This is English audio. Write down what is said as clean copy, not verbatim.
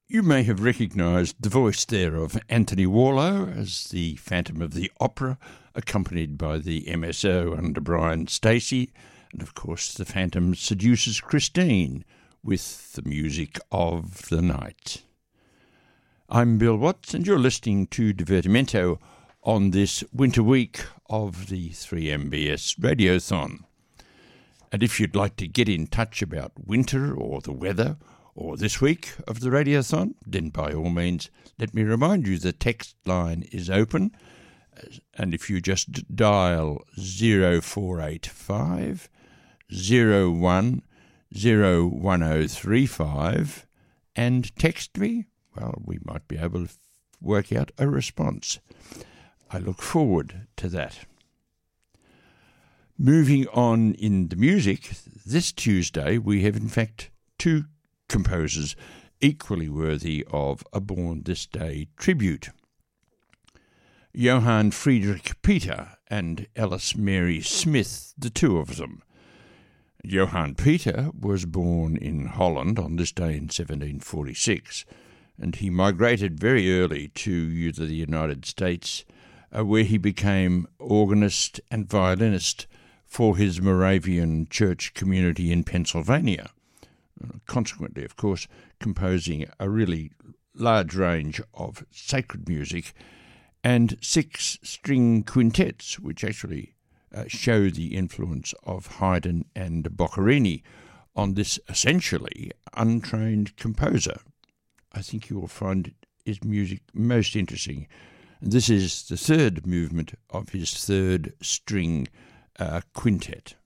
You may have recognised the voice there of Anthony Warlow as the Phantom of the Opera, accompanied by the MSO under Brian Stacey, and of course the Phantom seduces Christine with the music of the night. I'm Bill Watts, and you're listening to Divertimento on this winter week of the 3MBS Radiothon. And if you'd like to get in touch about winter or the weather or this week of the Radiothon, then by all means, let me remind you the text line is open. And if you just dial 0485 01 01035 and text me, well, we might be able to work out a response. I look forward to that. Moving on in the music, this Tuesday we have in fact two composers equally worthy of a Born This Day tribute. Johann Friedrich Peter and Alice Mary Smith, the two of them. Johann Peter was born in Holland on this day in 1746, and he migrated very early to the United States, where he became organist and violinist for his Moravian church community in Pennsylvania. Consequently, of course, composing a really large range of sacred music and 6-string quintets, which actually show the influence of Haydn and Boccherini on this essentially untrained composer. I think you will find his music most interesting. This is the third movement of his third string quintet.